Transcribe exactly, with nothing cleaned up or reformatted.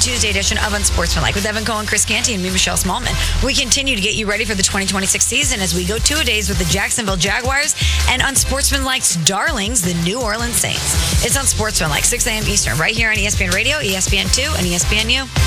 Tuesday edition of Unsportsmanlike with Evan Cohen, Chris Canty, and me, Michelle Smallman. We continue to get you ready for the twenty twenty-six season as we go two-a-days with the Jacksonville Jaguars and Unsportsmanlike's darlings, the New Orleans Saints. It's Unsportsmanlike, six a.m. Eastern, right here on E S P N Radio, E S P N two, and E S P N U.